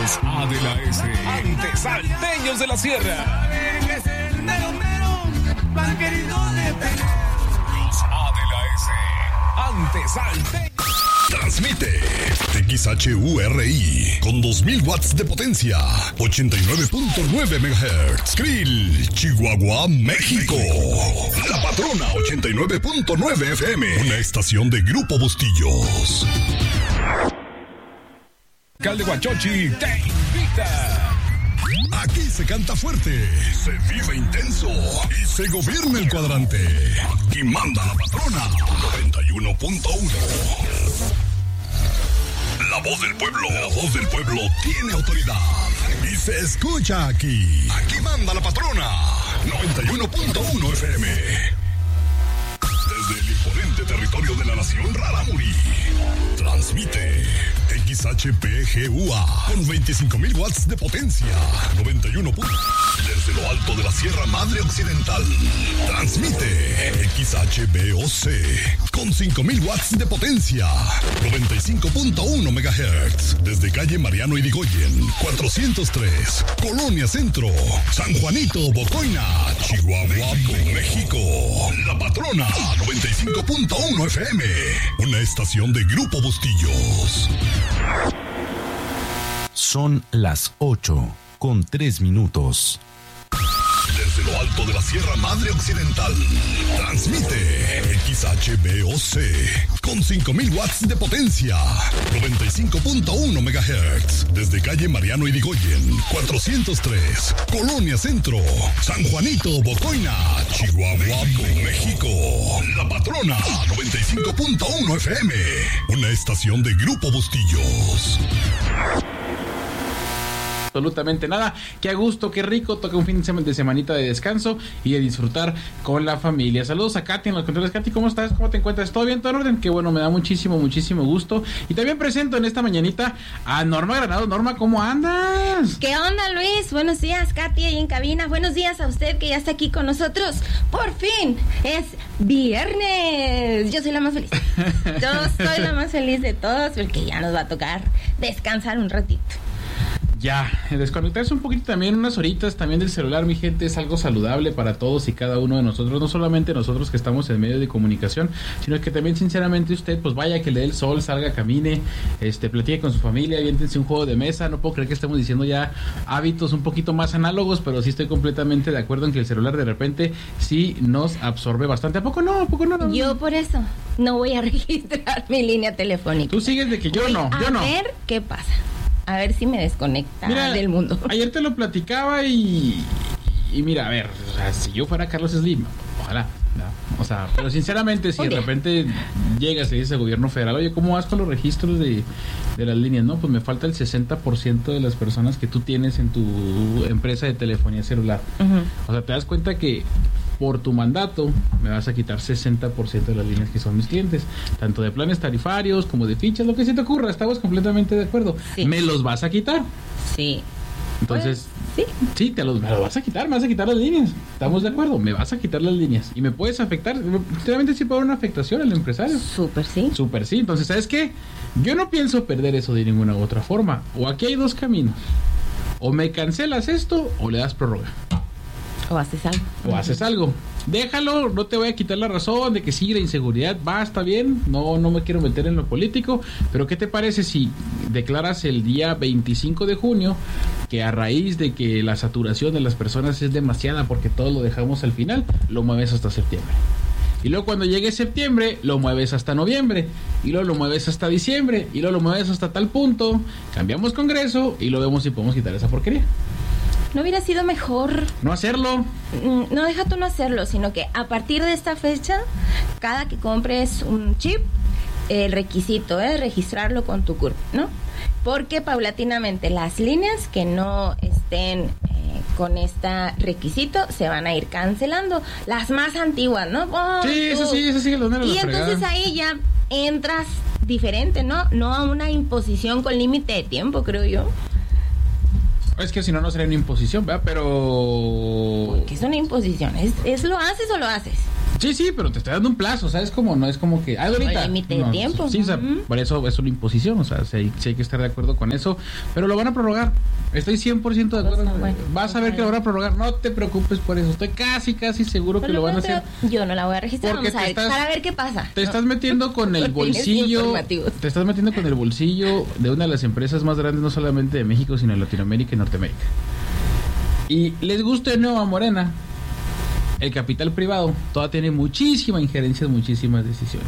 Los A de la S, antesalteños de la sierra. Los A de la S, antesalteños. Transmite XHURI con 2000 watts de potencia, 89.9 MHz. Krill, Chihuahua, México. La Patrona 89.9 FM, una estación de Grupo Bustillos. Alcalde Huachochi te invita. Aquí se canta fuerte, se vive intenso y se gobierna el cuadrante. Aquí manda la Patrona 91.1. La voz del pueblo tiene autoridad y se escucha aquí. Aquí manda la Patrona 91.1 FM. Desde el imponente territorio de la nación Rarámuri, transmite XHPGUA con 25,000 watts de potencia, 91. Desde lo alto de la Sierra Madre Occidental, transmite XHBOC con 5,000 watts de potencia, 95.1 MHz. Desde calle Mariano Irigoyen, 403, Colonia Centro, San Juanito, Bocoina, Chihuahua, México. La Patrona 95.1 FM, una estación de Grupo Bustillos. Son las 8:03. Desde lo alto de la Sierra Madre Occidental, transmite XHBOC con 5,000 watts de potencia, 95.1 MHz. Desde calle Mariano Irigoyen, 403, Colonia Centro, San Juanito, Bocoina, Chihuahua, México. La Patrona 95.1 FM, una estación de Grupo Bustillos. Absolutamente nada. Qué a gusto, qué rico. Toca un fin de semanita de descanso y de disfrutar con la familia. Saludos a Katy en los controles. Katy, ¿cómo estás? ¿Cómo te encuentras? ¿Todo bien? ¿Todo en orden? Qué bueno, me da muchísimo gusto. Y también presento en esta mañanita a Norma Granado. Norma, ¿cómo andas? ¿Qué onda, Luis? Buenos días, Katy, ahí en cabina. Buenos días a usted que ya está aquí con nosotros. Por fin es viernes. Yo soy la más feliz. Yo soy la más feliz de todos porque ya nos va a tocar descansar un ratito. Ya, desconectarse un poquito también, unas horitas también del celular, mi gente, es algo saludable para todos y cada uno de nosotros, no solamente nosotros que estamos en medio de comunicación, sino que también sinceramente usted, pues vaya que le dé el sol, salga, camine, platique con su familia, aviéntense un juego de mesa. No puedo creer que estemos diciendo ya hábitos un poquito más análogos, pero sí estoy completamente de acuerdo en que el celular de repente sí nos absorbe bastante. ¿A poco no? Yo por eso no voy a registrar mi línea telefónica. Tú sigues de que yo no. A ver qué pasa. A ver si me desconecta del mundo. Ayer te lo platicaba y mira, a ver, o sea, si yo fuera Carlos Slim, ojalá, ¿no? O sea, pero sinceramente, si de repente llegas y dice el gobierno federal, oye, ¿cómo vas con los registros de las líneas? No, pues me falta el 60% de las personas que tú tienes en tu empresa de telefonía celular. Uh-huh. O sea, te das cuenta que por tu mandato me vas a quitar 60% de las líneas que son mis clientes, tanto de planes tarifarios como de fichas, lo que se te ocurra. Estamos completamente de acuerdo. Sí. ¿Me los vas a quitar? Sí. Entonces, pues, sí, me los vas a quitar, me vas a quitar las líneas. ¿Estamos de acuerdo? Me vas a quitar las líneas y me puedes afectar. Sinceramente sí puede haber una afectación al empresario. Súper sí. Entonces, ¿sabes qué? Yo no pienso perder eso de ninguna otra forma. O aquí hay dos caminos. O me cancelas esto o le das prórroga. O haces algo. Déjalo, no te voy a quitar la razón de que sí, la inseguridad está bien. No me quiero meter en lo político. Pero ¿qué te parece si declaras el día 25 de junio que a raíz de que la saturación de las personas es demasiada porque todo lo dejamos al final, lo mueves hasta septiembre? Y luego cuando llegue septiembre, lo mueves hasta noviembre. Y luego lo mueves hasta diciembre. Y luego lo mueves hasta tal punto. Cambiamos Congreso y lo vemos si podemos quitar esa porquería. ¿No hubiera sido mejor no hacerlo? No, deja tú no hacerlo, sino que a partir de esta fecha, cada que compres un chip, el requisito es registrarlo con tu CURP, ¿no? Porque paulatinamente las líneas que no estén con este requisito se van a ir cancelando. Las más antiguas, ¿no? Eso sí, lo de la Y entonces fregada. Ahí ya entras diferente, ¿no? No a una imposición con límite de tiempo, creo yo. Es que si no sería una imposición, ¿verdad? Pero... Porque es una imposición. ¿Es lo haces o lo haces? Sí, pero te estoy dando un plazo, ¿sabes? Como no es como que ahorita. No límite de tiempo. Sí, o sea, por eso es una imposición, o sea, sí hay que estar de acuerdo con eso, pero lo van a prorrogar. Estoy 100% de acuerdo. Vas a ver que lo van a prorrogar, no te preocupes por eso. Estoy casi seguro que lo van a hacer. Yo no la voy a registrar, vamos a ver, para ver qué pasa. Te estás metiendo con el bolsillo. Te estás metiendo con el bolsillo de una de las empresas más grandes, no solamente de México, sino de Latinoamérica y Norteamérica. Y les guste Nueva Morena, el capital privado todavía tiene muchísima injerencia en muchísimas decisiones.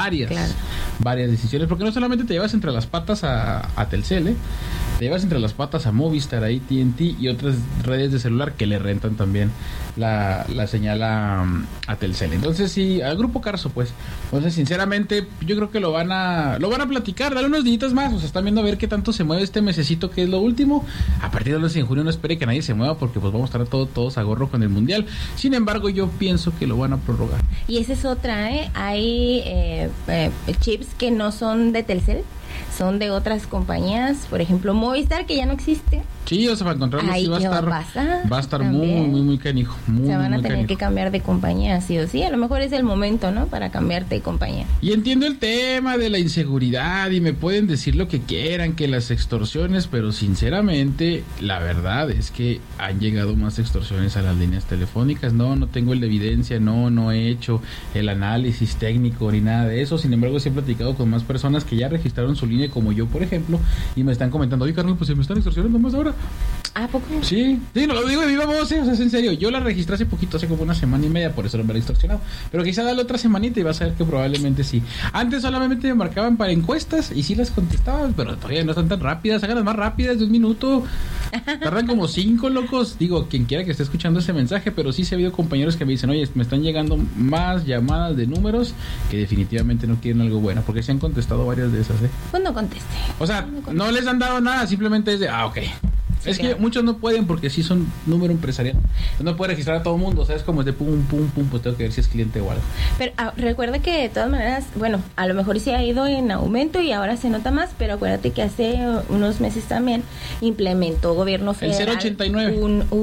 Varias decisiones, porque no solamente te llevas entre las patas a Telcel, te llevas entre las patas a Movistar, a AT&T y otras redes de celular que le rentan también la señal a Telcel. Entonces sí, al Grupo Carso, pues. Entonces, sinceramente, yo creo que lo van a platicar, dale unos días más, o sea, están viendo a ver qué tanto se mueve este mesecito que es lo último. A partir del 11 de junio no espere que nadie se mueva porque pues vamos a estar todos a gorro con el Mundial. Sin embargo, yo pienso que lo van a prorrogar. Y esa es otra, hay chips que no son de Telcel, son de otras compañías, por ejemplo Movistar, que ya no existe. Sí, o sea, para encontrarlo sí va a estar muy canijo. Se van a tener que cambiar de compañía, sí o sí. A lo mejor es el momento, ¿no? Para cambiarte de compañía. Y entiendo el tema de la inseguridad y me pueden decir lo que quieran, que las extorsiones, pero sinceramente, la verdad es que han llegado más extorsiones a las líneas telefónicas. No tengo la evidencia, no he hecho el análisis técnico ni nada de eso. Sin embargo, sí he platicado con más personas que ya registraron su línea, como yo, por ejemplo, y me están comentando, oye, Carlos, pues se me están extorsionando más ahora. ¿A poco? Sí, no lo digo de viva voz, o sea, es en serio. Yo la registré hace poquito, hace como una semana y media, por eso no me la he extorsionado. Pero quizá dale otra semanita y vas a ver que probablemente sí. Antes solamente me marcaban para encuestas y sí las contestaba, pero todavía no están tan rápidas. Háganlas más rápidas, de 1 minuto. Tardan como 5, locos. Digo, quien quiera que esté escuchando ese mensaje, pero sí se ha habido compañeros que me dicen, oye, me están llegando más llamadas de números que definitivamente no quieren algo bueno, porque se han contestado varias de esas, Pues no conteste. O sea, no les han dado nada, simplemente es de, ok. Sí, es que muchos no pueden porque sí son número empresarial. No puede registrar a todo el mundo, o sea, es como de pum, pues tengo que ver si es cliente o algo. Pero recuerda que de todas maneras, bueno, a lo mejor sí ha ido en aumento y ahora se nota más, pero acuérdate que hace unos meses también implementó gobierno federal el 089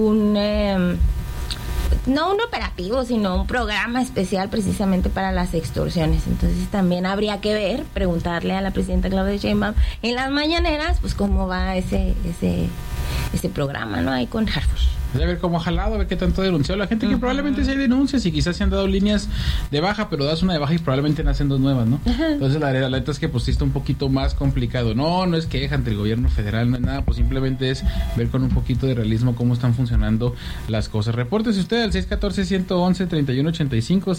no un operativo, sino un programa especial precisamente para las extorsiones. Entonces también habría que ver, preguntarle a la presidenta Claudia Sheinbaum en las mañaneras, pues cómo va ese programa, ¿no? Ahí con Harfush. A ver cómo ha jalado, a ver qué tanto ha denunciado la gente, que probablemente sí hay denuncias y quizás se han dado líneas de baja, pero das una de baja y probablemente nacen 2 nuevas, ¿no? Entonces la neta es que pues sí está un poquito más complicado. No es queja ante el gobierno federal, no es nada, pues simplemente es ver con un poquito de realismo cómo están funcionando las cosas. Repórtese usted al 614-111-3185,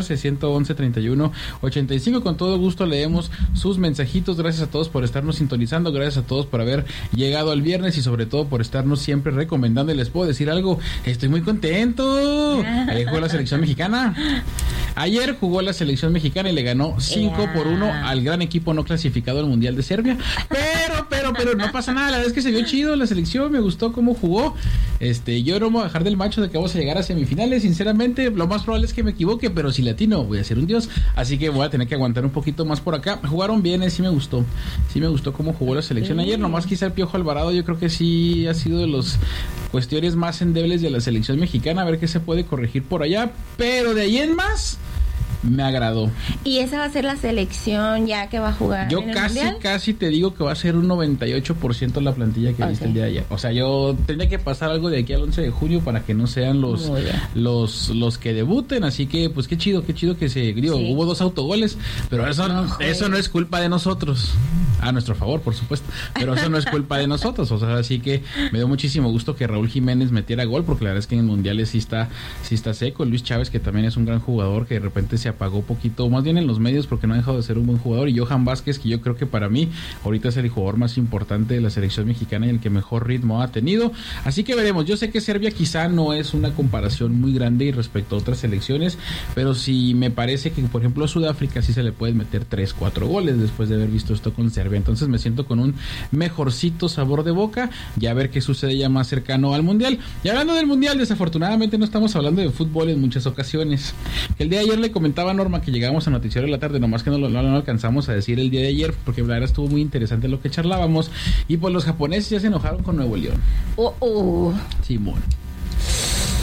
614-111-3185, con todo gusto leemos sus mensajitos. Gracias a todos por estarnos sintonizando, gracias a todos por haber llegado al viernes y sobre todo por estarnos siempre recomendando. Y les puedo decir algo, estoy muy contento. Ayer jugó la selección mexicana. Ayer jugó la selección mexicana y le ganó 5-1 al gran equipo no clasificado al Mundial de Serbia. Pero no pasa nada, la verdad es que se vio chido la selección, me gustó cómo jugó. Yo no me voy a bajar del macho de que vamos a llegar a semifinales, sinceramente, lo más probable es que me equivoque, pero si latino voy a ser un dios, así que voy a tener que aguantar un poquito más por acá. Jugaron bien, sí me gustó cómo jugó la selección ayer, nomás quizá el Piojo Alvarado, yo creo que sí ha sido de los cuestiones más endebles de la selección mexicana, a ver qué se puede corregir por allá, pero de ahí en más me agradó. ¿Y esa va a ser la selección ya que va a jugar? Yo casi te digo que va a ser un 98% la plantilla que viste el día de ayer. O sea, yo tendría que pasar algo de aquí al 11 de junio para que no sean los que debuten, así que pues qué chido que se hubo 2 autogoles, pero eso no es culpa de nosotros. A nuestro favor, por supuesto, pero eso no es culpa de nosotros, o sea, así que me dio muchísimo gusto que Raúl Jiménez metiera gol, porque la verdad es que en mundiales sí está seco. Luis Chávez, que también es un gran jugador, que de repente se apagó poquito, más bien en los medios, porque no ha dejado de ser un buen jugador, y Johan Vázquez, que yo creo que para mí ahorita es el jugador más importante de la selección mexicana y el que mejor ritmo ha tenido, así que veremos. Yo sé que Serbia quizá no es una comparación muy grande respecto a otras selecciones, pero sí me parece que por ejemplo a Sudáfrica sí se le pueden meter 3-4 goles después de haber visto esto con Serbia. Entonces me siento con un mejorcito sabor de boca, y a ver qué sucede ya más cercano al Mundial. Y hablando del Mundial, desafortunadamente no estamos hablando de fútbol en muchas ocasiones. El día de ayer le comentaba a Norma que llegamos a Noticiero de la Tarde, nomás que no alcanzamos a decir el día de ayer, porque la verdad estuvo muy interesante lo que charlábamos, y pues los japoneses ya se enojaron con Nuevo León. Simón.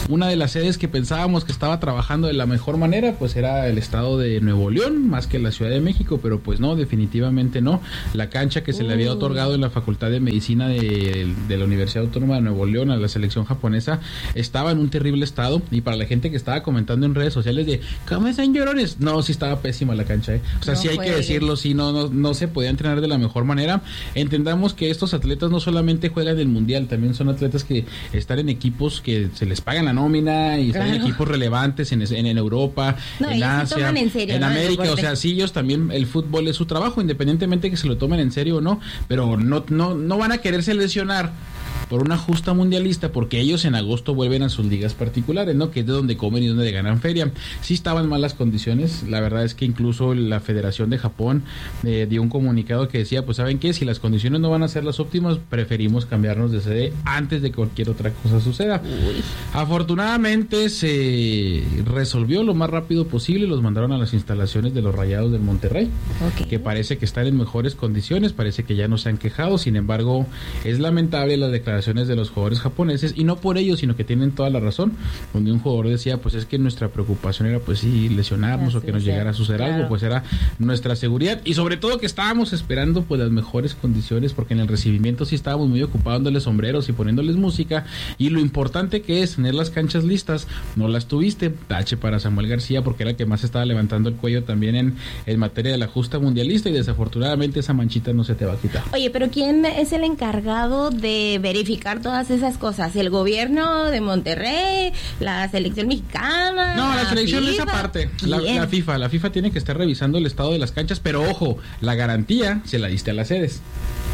Una de las sedes que pensábamos que estaba trabajando de la mejor manera, pues era el estado de Nuevo León, más que la Ciudad de México, pero pues no, definitivamente no. La cancha que se le había otorgado en la Facultad de Medicina de la Universidad Autónoma de Nuevo León a la selección japonesa estaba en un terrible estado, y para la gente que estaba comentando en redes sociales de ¿cómo están llorones? No, sí estaba pésima la cancha, O sea, no, sí hay que decirlo, sí, no se podía entrenar de la mejor manera. Entendamos que estos atletas no solamente juegan el mundial, también son atletas que están en equipos que se les pagan la nómina y están en equipos relevantes en Europa, en Asia, en América, o sea, sí, ellos también, el fútbol es su trabajo, independientemente que se lo tomen en serio o no, pero no van a quererse lesionar por una justa mundialista, porque ellos en agosto vuelven a sus ligas particulares, ¿no? Que es de donde comen y donde ganan feria. Sí estaban malas condiciones, la verdad es que incluso la Federación de Japón dio un comunicado que decía, pues ¿saben qué? Si las condiciones no van a ser las óptimas, preferimos cambiarnos de sede antes de que cualquier otra cosa suceda. Afortunadamente se resolvió lo más rápido posible, los mandaron a las instalaciones de los Rayados del Monterrey, que parece que están en mejores condiciones, parece que ya no se han quejado. Sin embargo, es lamentable la declaración de los jugadores japoneses, y no por ello, sino que tienen toda la razón, donde un jugador decía, pues es que nuestra preocupación era pues sí lesionarnos o que nos llegara a suceder algo, pues era nuestra seguridad, y sobre todo que estábamos esperando pues las mejores condiciones, porque en el recibimiento sí estábamos muy ocupados dándoles sombreros y poniéndoles música, y lo importante que es tener las canchas listas, no las tuviste. Tache para Samuel García, porque era el que más estaba levantando el cuello también en materia de la justa mundialista, y desafortunadamente esa manchita no se te va a quitar. Oye, pero ¿quién es el encargado de verificar todas esas cosas? ¿El gobierno de Monterrey? ¿La selección mexicana? No, la selección es aparte. La FIFA tiene que estar revisando el estado de las canchas, pero ojo, la garantía se la diste a las sedes.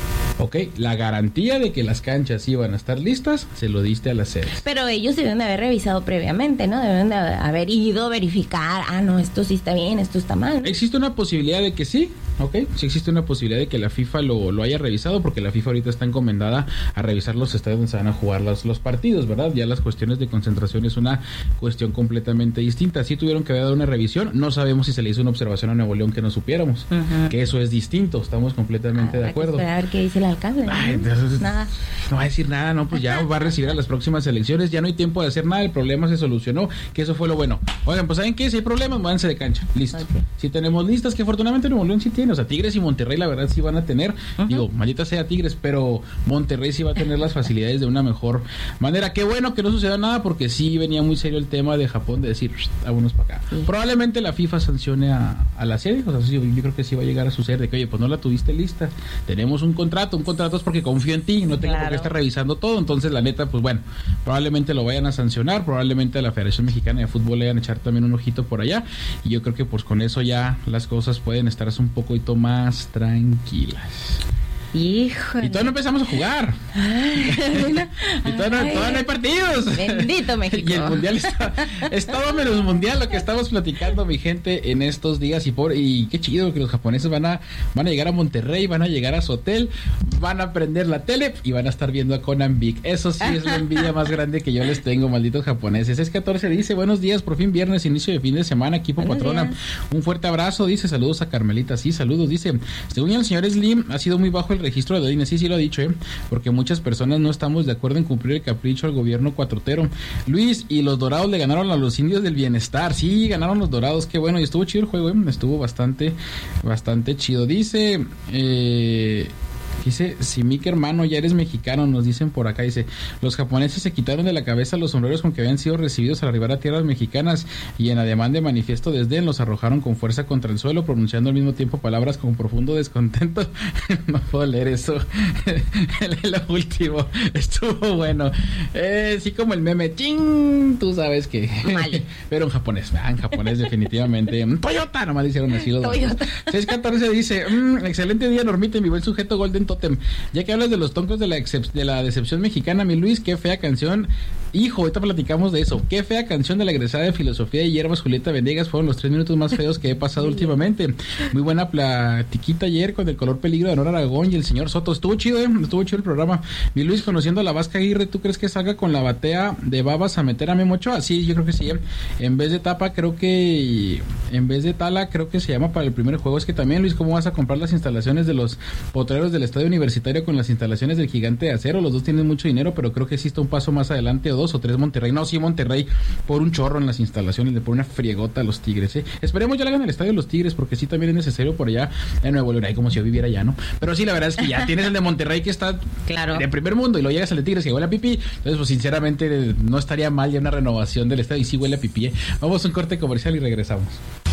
La garantía de que las canchas iban a estar listas, se lo diste a las sedes. Pero ellos deben de haber revisado previamente, ¿no? Deben de haber ido a verificar, no, esto sí está bien, esto está mal, ¿no? Existe una posibilidad de que sí, sí existe una posibilidad de que la FIFA lo haya revisado, porque la FIFA ahorita está encomendada a revisar los estadios donde se van a jugar los partidos, ¿verdad? Ya las cuestiones de concentración es una cuestión completamente distinta. Sí tuvieron que haber dado una revisión, no sabemos si se le hizo una observación a Nuevo León que no supiéramos, que eso es distinto, estamos completamente de acuerdo. A ver qué dice el alcalde. Nada. No va a decir nada, no, pues ya va a recibir a las próximas elecciones, ya no hay tiempo de hacer nada, el problema se solucionó, que eso fue lo bueno. Oigan, pues ¿saben qué? Si hay problemas, váyanse de cancha, listo. Si tenemos listas, que afortunadamente Nuevo León sí tiene, o sea, Tigres y Monterrey la verdad sí van a tener, digo, maldita sea Tigres, pero Monterrey sí va a tener las facilidades de una mejor manera. Qué bueno que no suceda nada, porque sí venía muy serio el tema de Japón, de decir, vámonos para acá. Probablemente la FIFA sancione a la serie, o sea, yo creo que sí va a llegar a suceder, de que, oye, pues no la tuviste lista, tenemos un contrato es porque confío en ti, no tengo por qué estar revisando todo. Entonces la neta, pues bueno, probablemente lo vayan a sancionar, probablemente a la Federación Mexicana de Fútbol le vayan a echar también un ojito por allá, y yo creo que pues con eso ya las cosas pueden estar un poquito más tranquilas. Híjole. Y todavía no empezamos a jugar. Y todavía no hay partidos. Bendito México. Y el mundial es todo menos mundial lo que estamos platicando, mi gente, en estos días. Y qué chido que los japoneses van a llegar a Monterrey, van a llegar a su hotel, van a prender la tele y van a estar viendo a Conan Big. Eso sí es la envidia más grande que yo les tengo, malditos japoneses. Es 14, dice, buenos días, por fin viernes, inicio de fin de semana, equipo patrona. Un fuerte abrazo, dice, saludos a Carmelita. Sí, saludos, dice, según el señor Slim, ha sido muy bajo el registro de INE, sí lo ha dicho, porque muchas personas no estamos de acuerdo en cumplir el capricho al gobierno cuatrotero. Luis, y los Dorados le ganaron a los Indios del Bienestar. Sí, ganaron los Dorados, qué bueno, y estuvo chido el juego, estuvo bastante chido. Dice, si mi hermano ya eres mexicano, nos dicen por acá, dice, los japoneses se quitaron de la cabeza los sombreros con que habían sido recibidos al arribar a tierras mexicanas, y en ademán de manifiesto desdén los arrojaron con fuerza contra el suelo, pronunciando al mismo tiempo palabras con profundo descontento. No puedo leer eso. Lo último estuvo bueno, sí, como el meme, ching, tú sabes que pero en japonés definitivamente. Toyota, nomás le hicieron así. 614 dice, excelente día, Normita, mi buen sujeto Golden Totem. Ya que hablas de los toncos de la decepción mexicana, mi Luis, qué fea canción. Hijo, ahorita platicamos de eso. Qué fea canción de la egresada de Filosofía y Hierbas, Julieta Venegas. Fueron los 3 minutos más feos que he pasado últimamente. Muy buena platiquita ayer con el color peligro de Nora Aragón y el señor Soto. Estuvo chido, estuvo chido el programa. Mi Luis, conociendo a la Vasca Aguirre, ¿tú crees que salga con la batea de babas a meter a Memo Ochoa? Sí, yo creo que sí. En vez de tala, creo que se llama para el primer juego. Es que también, Luis, ¿cómo vas a comprar las instalaciones de los potreros del Estadio Estadio Universitario con las instalaciones del Gigante de Acero. Los dos tienen mucho dinero, pero creo que sí está un paso más adelante, o 2 o 3 Monterrey. No, sí, Monterrey por un chorro en las instalaciones, le pone una friegota a los Tigres, ¿eh? Esperemos ya le hagan el estadio de los Tigres, porque sí también es necesario por allá en Nuevo León, como si yo viviera allá, ¿no? Pero sí, la verdad es que ya tienes el de Monterrey que está de primer mundo y luego llegas al de Tigres que huele a pipí. Entonces, pues sinceramente no estaría mal ya una renovación del estadio y sí huele a pipí, ¿eh? Vamos a un corte comercial y regresamos.